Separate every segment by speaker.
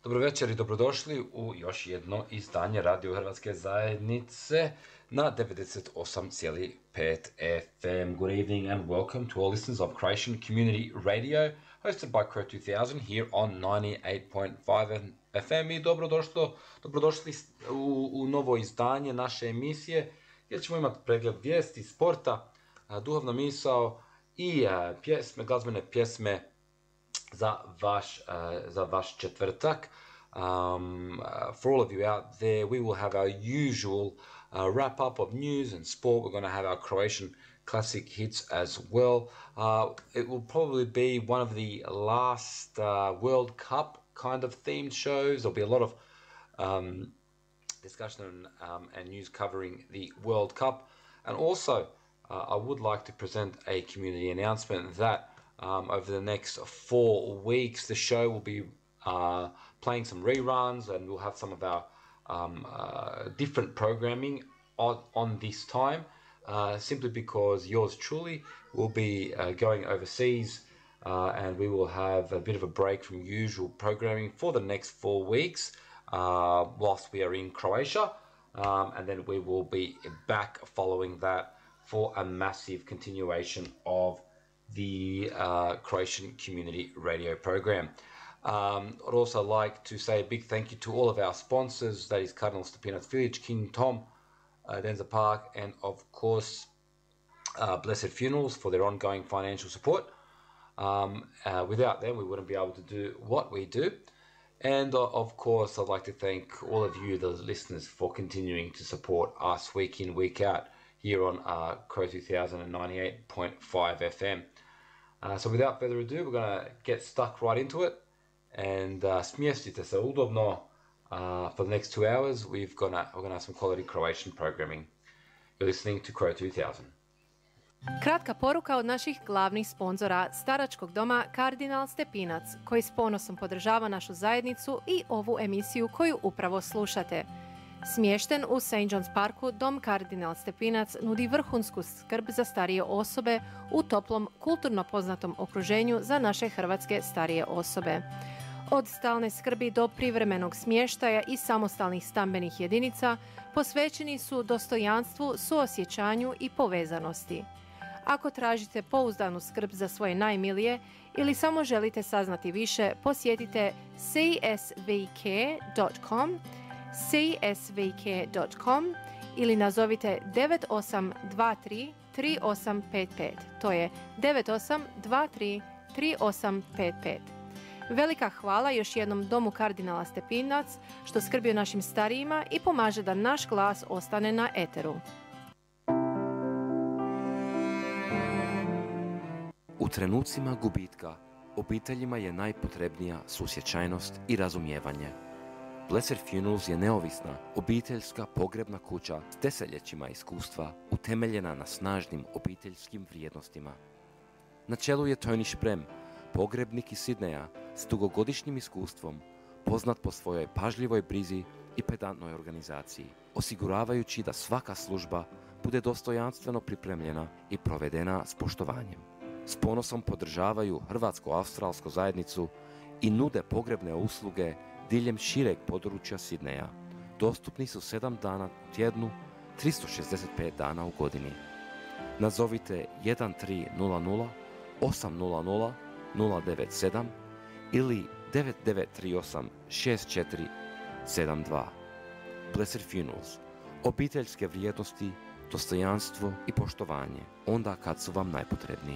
Speaker 1: Dobro večer i dobrodošli u još jedno izdanje Radio Hrvatske zajednice na 98,5 FM. Good evening and welcome to all listeners of Croatian Community Radio, hosted by Crow 2000 here on 98.5 FM. I dobrodošli u novo izdanje naše emisije, gdje ćemo imati pregled vijesti, sporta, duhovna misao i glazbene pjesme za vaš četvrtak. For all of you out there, we will have our usual wrap up of news and sport. We're going to have our Croatian classic hits as well. It will probably be one of the last World Cup kind of themed shows. There'll be a lot of discussion and news covering the World Cup. And also, I would like to present a community announcement that over the next 4 weeks, the show will be playing some reruns, and we'll have some of our different programming on this time, simply because yours truly will be going overseas, and we will have a bit of a break from usual programming for the next 4 weeks whilst we are in Croatia, and then we will be back following that for a massive continuation of the Croatian Community Radio program. I'd also like to say a big thank you to all of our sponsors, that is Cardinal Stepinac Village, King Tom, Denza Park, and of course Blessed Funerals for their ongoing financial support. Without them, we wouldn't be able to do what we do. And of course, I'd like to thank all of you, the listeners, for continuing to support us week in, week out here on Crow 2098.5 FM. So without further ado, we're going to get stuck right into it, and smjestite se udobno. For the next 2 hours, we're going to have some quality Croatian programming. You're listening to Crow 2000.
Speaker 2: Kratka poruka od naših glavnih sponzora, staračkog doma Kardinal Stepinac, koji s ponosom podržava našu zajednicu i ovu emisiju koju upravo slušate. Smješten u St. John's Parku, dom Kardinal Stepinac nudi vrhunsku skrb za starije osobe u toplom, kulturno poznatom okruženju za naše hrvatske starije osobe. Od stalne skrbi do privremenog smještaja i samostalnih stambenih jedinica posvećeni su dostojanstvu, suosjećanju i povezanosti. Ako tražite pouzdanu skrb za svoje najmilije ili samo želite saznati više, posjetite csvk.com ili nazovite 9823 3855. To je 9823 3855. Velika hvala još jednom domu Kardinala Stepinac što skrbi o našim starijima i pomaže da naš glas ostane na eteru.
Speaker 3: U trenucima gubitka obiteljima je najpotrebnija susjećajnost i razumijevanje. Blessed Funerals je neovisna, obiteljska pogrebna kuća s desetljećima iskustva utemeljena na snažnim obiteljskim vrijednostima. Na čelu je Tony Šprem, pogrebnik iz Sidneja s dugogodišnjim iskustvom, poznat po svojoj pažljivoj brizi i pedantnoj organizaciji, osiguravajući da svaka služba bude dostojanstveno pripremljena i provedena s poštovanjem. S ponosom podržavaju hrvatsko-australsku zajednicu i nude pogrebne usluge diljem šireg područja Sidneja. Dostupni su 7 dana u tjednu, 365 dana u godini. Nazovite 1300 800 097 ili 9938 6472. Blessed Funerals. Obiteljske vrijednosti, dostojanstvo i poštovanje onda kad su vam najpotrebniji.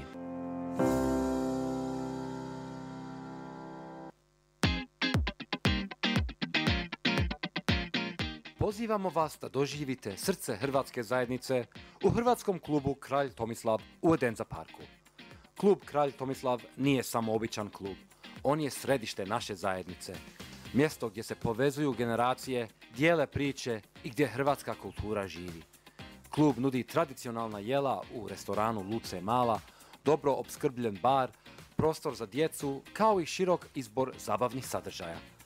Speaker 3: Pozivamo vas da doživite srce hrvatske zajednice u hrvatskom klubu Kralj Tomislav u Denza Parku. Klub Kralj Tomislav nije samo običan klub, on je središte naše zajednice. Mjesto gdje se povezuju generacije, dijele priče i gdje hrvatska kultura živi. Klub nudi tradicionalna jela u restoranu Luce Mala, dobro opskrbljen bar, prostor za djecu, kao i širok izbor zabavnih sadržaja.